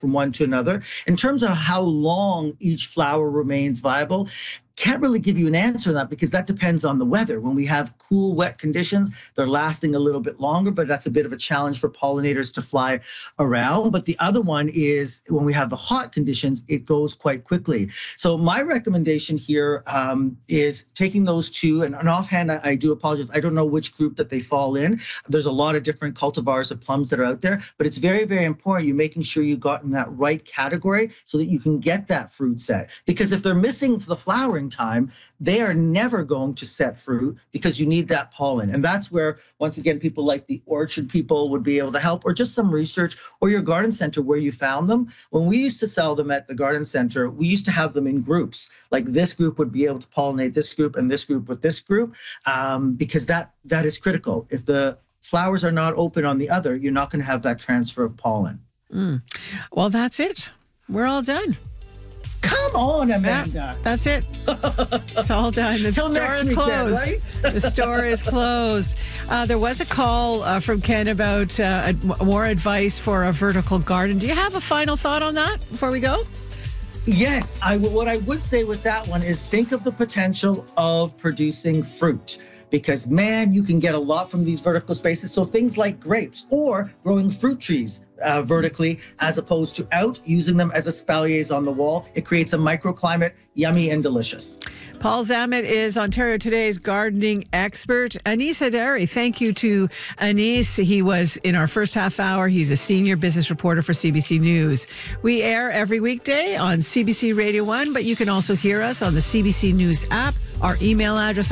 from one to another. In terms of how long each flower remains viable, can't really give you an answer on that because that depends on the weather. When we have cool, wet conditions, they're lasting a little bit longer, but that's a bit of a challenge for pollinators to fly around. But the other one is when we have the hot conditions, it goes quite quickly. So my recommendation here is taking those two, and offhand, I do apologize. I don't know which group that they fall in. There's a lot of different cultivars of plums that are out there, but it's very, very important you making sure you got in that right category so that you can get that fruit set. Because if they're missing the flowering time, they are never going to set fruit because you need that pollen. And that's where, once again, people like the orchard people would be able to help, or just some research, or your garden center where you found them. When we used to sell them at the garden center, we used to have them in groups. Like this group would be able to pollinate this group and this group with this group, because that is critical. If the flowers are not open on the other, you're not going to have that transfer of pollen. Well, that's it. We're all done. Come on, Amanda. Yeah, that's it. It's all done. The store is closed. Then, right? The store is closed. There was a call from Ken about more advice for a vertical garden. Do you have a final thought on that before we go? Yes. What I would say with that one is think of the potential of producing fruit. Because, man, you can get a lot from these vertical spaces. So things like grapes or growing fruit trees vertically as opposed to out, using them as espaliers on the wall. It creates a microclimate, yummy and delicious. Paul Zammit is Ontario Today's gardening expert. Anis Hadary, thank you to Anis. He was in our first half hour. He's a senior business reporter for CBC News. We air every weekday on CBC Radio 1, but you can also hear us on the CBC News app. Our email address,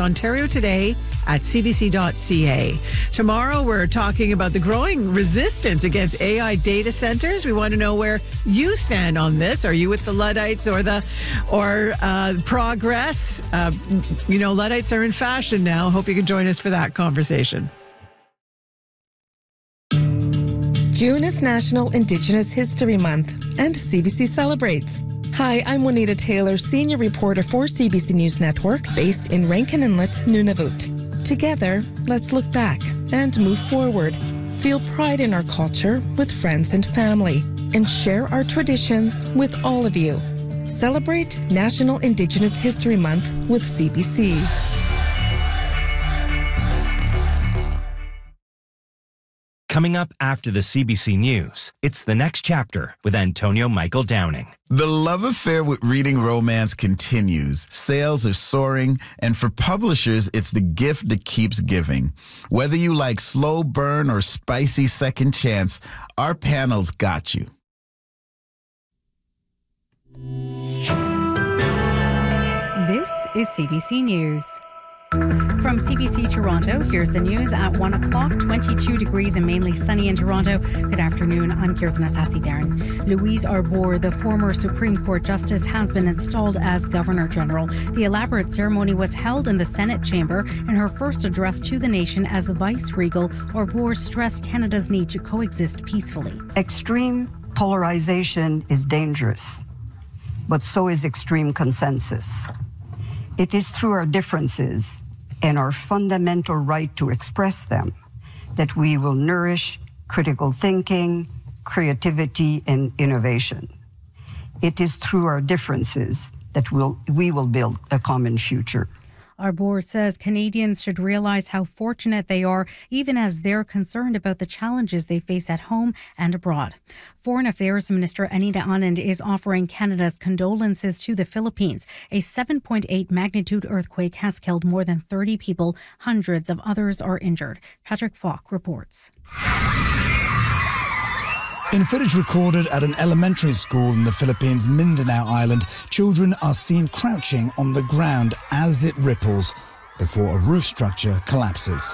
ontariotoday@cbc.ca. Tomorrow, we're talking about the growing resistance against AI data centers. We want to know where you stand on this. Are you with the Luddites or Progress? Luddites are in fashion now. Hope you can join us for that conversation. June is National Indigenous History Month, and CBC celebrates. Hi, I'm Juanita Taylor, senior reporter for CBC News Network, based in Rankin Inlet, Nunavut. Together, let's look back and move forward. Feel pride in our culture with friends and family, and share our traditions with all of you. Celebrate National Indigenous History Month with CBC. Coming up after the CBC News, it's The Next Chapter with Antonio Michael Downing. The love affair with reading romance continues. Sales are soaring, and for publishers, it's the gift that keeps giving. Whether you like slow burn or spicy second chance, our panel's got you. This is CBC News. From CBC Toronto, here's the news at 1 o'clock, 22 degrees and mainly sunny in Toronto. Good afternoon, I'm Kirthan Asasi-Darren. Louise Arbour, the former Supreme Court Justice, has been installed as Governor General. The elaborate ceremony was held in the Senate chamber. In her first address to the nation as Vice-Regal, Arbour stressed Canada's need to coexist peacefully. Extreme polarization is dangerous, but so is extreme consensus. It is through our differences and our fundamental right to express them that we will nourish critical thinking, creativity, and innovation. It is through our differences that we will build a common future. Arbour says Canadians should realize how fortunate they are, even as they're concerned about the challenges they face at home and abroad. Foreign Affairs Minister Anita Anand is offering Canada's condolences to the Philippines. A 7.8 magnitude earthquake has killed more than 30 people. Hundreds of others are injured. Patrick Falk reports. In footage recorded at an elementary school in the Philippines' Mindanao Island, children are seen crouching on the ground as it ripples before a roof structure collapses.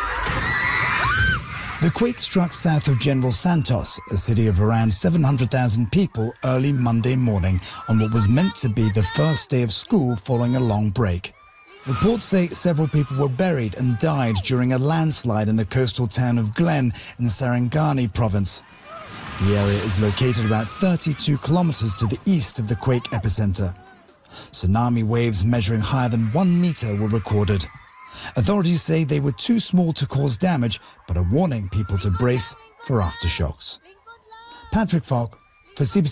The quake struck south of General Santos, a city of around 700,000 people, early Monday morning on what was meant to be the first day of school following a long break. Reports say several people were buried and died during a landslide in the coastal town of Glen in Sarangani province. The area is located about 32 kilometers to the east of the quake epicenter. Tsunami waves measuring higher than 1 meter were recorded. Authorities say they were too small to cause damage, but are warning people to brace for aftershocks. Patrick Falk, For CBC